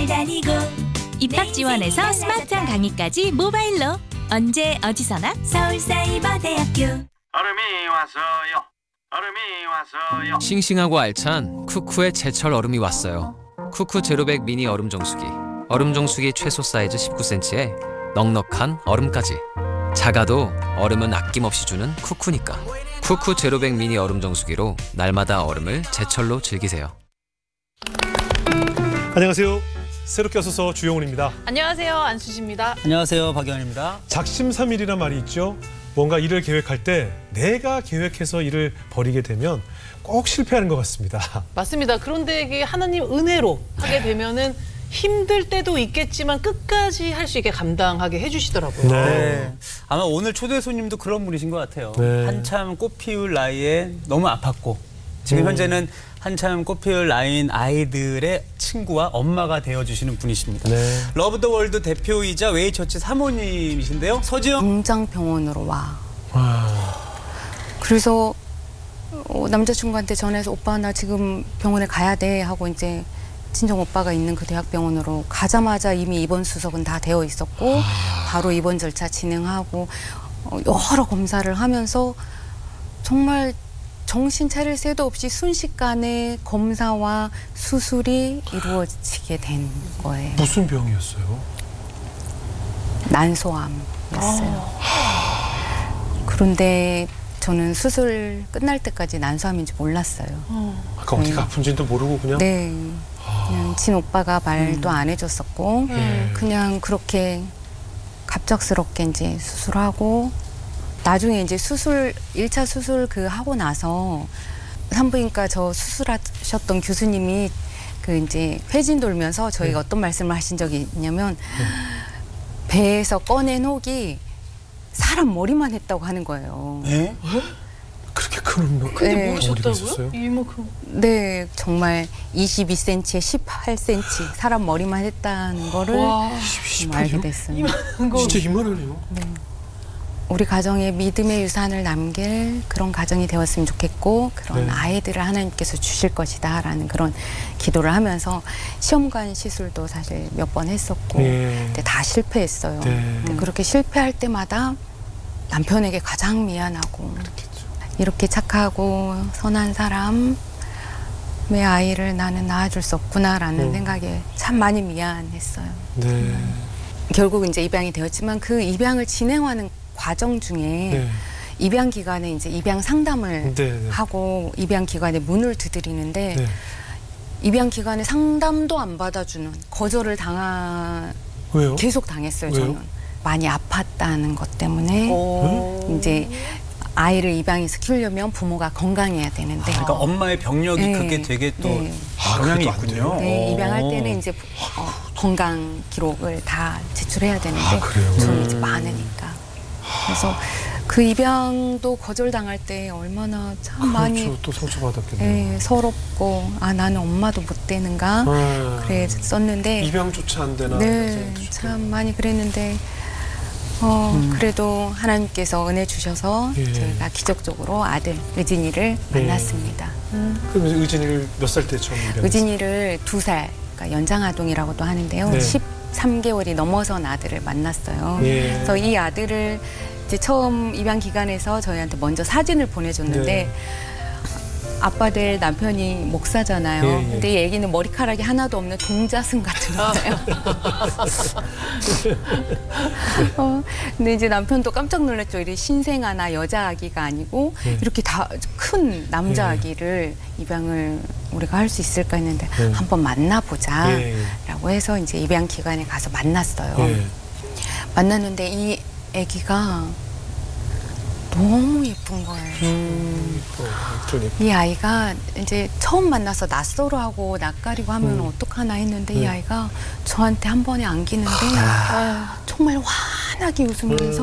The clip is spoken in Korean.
다니고 입학 지원에서 스마트한 강의까지 모바일로 언제 어디서나 서울사이버대학교. 얼음이 왔어요. 얼음이 왔어요. 싱싱하고 알찬 쿠쿠의 제철 얼음이 왔어요. 쿠쿠 제로백 미니 얼음 정수기. 얼음 정수기 최소 사이즈 19cm에 넉넉한 얼음까지. 작아도 얼음은 아낌없이 주는 쿠쿠니까. 쿠쿠 제로백 미니 얼음 정수기로 날마다 얼음을 제철로 즐기세요. 안녕하세요. 새롭게 와서서 주영훈입니다. 안녕하세요. 안수지입니다. 안녕하세요. 박영환입니다. 작심삼일이란 말이 있죠. 뭔가 일을 계획할 때 내가 계획해서 일을 벌이게 되면 꼭 실패하는 것 같습니다. 맞습니다. 그런데 이게 하나님 은혜로 하게 되면은 힘들 때도 있겠지만 끝까지 할 수 있게 감당하게 해주시더라고요. 네. 아마 오늘 초대 손님도 그런 분이신 것 같아요. 네. 한참 꽃 피울 나이에 너무 아팠고 지금 현재는 한참 꽃 피울 나이인 아이들의 친구와 엄마가 되어주시는 분이십니다. 네. 러브 더 월드 대표이자 웨이처치 사모님이신데요. 서지영. 공장병원으로 와. 그래서 남자친구한테 전해서 오빠 나 지금 병원에 가야 돼 하고 이제 친정 오빠가 있는 그 대학병원으로 가자마자 이미 입원 수속은 다 되어 있었고 바로 입원 절차 진행하고 여러 검사를 하면서 정말 정신 차릴 새도 없이 순식간에 검사와 수술이 이루어지게 된 거예요. 무슨 병이었어요? 난소암이었어요. 그런데 저는 수술 끝날 때까지 난소암인지 몰랐어요. 아까 어디가 아픈지도 모르고 그냥? 네. 그냥 친오빠가 말도 안 해줬었고 그냥 그렇게 갑작스럽게 이제 수술하고 나중에 이제 수술 1차 수술 그 하고 나서 산부인과 저 수술하셨던 교수님이 그 이제 회진 돌면서 저희가 어떤 말씀을 하신 적이 있냐면 배에서 꺼낸 혹이 사람 머리만 했다고 하는 거예요. 네? 그렇게 큰 놈. 근데 네. 뭐 어디가 하셨다고요? 있었어요? 이만큼. 네, 정말 22cm에 18cm 사람 머리만 했다는 거를 와. 좀 알게 됐습니다. 이만한 거. 진짜 이만하네요. 우리 가정에 믿음의 유산을 남길 그런 가정이 되었으면 좋겠고 그런 네. 아이들을 하나님께서 주실 것이다 라는 그런 기도를 하면서 시험관 시술도 사실 몇 번 했었고 근데 다 실패했어요. 네. 근데 그렇게 실패할 때마다 남편에게 가장 미안하고 이렇게 착하고 선한 사람의 아이를 나는 낳아줄 수 없구나라는 생각에 참 많이 미안했어요. 네. 결국 이제 입양이 되었지만 그 입양을 진행하는 과정 중에 네. 입양 기관에 이제 입양 상담을 네. 하고 입양 기관에 문을 두드리는데 네. 입양 기관에 상담도 안 받아주는 거절을 왜요? 계속 당했어요. 왜요? 저는 많이 아팠다는 것 때문에 이제 아이를 입양해서 키우려면 부모가 건강해야 되는데 그러니까 엄마의 병력이 네. 그게 되게 또 네. 영향이 그래도 안 있군요. 돼요? 네, 입양할 때는 이제 건강 기록을 다 제출해야 되는데 그래요? 저는 이제 많으니까 그래서 그 입양도 거절당할 때 얼마나 참 많이 그렇죠. 또 상처받았겠네요. 네, 서럽고 아 나는 엄마도 못 되는가 그랬었는데 입양조차 안 되나? 네, 참 많이 그랬는데 그래도 하나님께서 은혜 주셔서 예. 저희가 기적적으로 아들 의진이를 만났습니다. 그럼 의진이를 몇 살 때 처음 입양했어요? 의진이를 2살, 그러니까 연장아동이라고도 하는데요. 네. 13개월이 넘어선 아들을 만났어요. 예. 그래서 이 아들을 이제 처음 입양 기관에서 저희한테 먼저 사진을 보내줬는데 네. 아빠 될 남편이 목사잖아요. 예, 예. 근데 이 애기는 머리카락이 하나도 없는 동자승 같은 거예요. 근데 이제 남편도 깜짝 놀랐죠. 이래 신생아나 여자 아기가 아니고 이렇게 다 큰 남자 아기를 입양을 우리가 할 수 있을까 했는데 한번 만나보자라고 해서 이제 입양 기관에 가서 만났어요. 예. 만났는데 이 아기가 너무 예쁜 거예요. 이 아이가 이제 처음 만나서 낯설어하고 낯가리고 하면 어떡하나 했는데 이 아이가 저한테 한 번에 안기는데 정말 환하게 웃으면서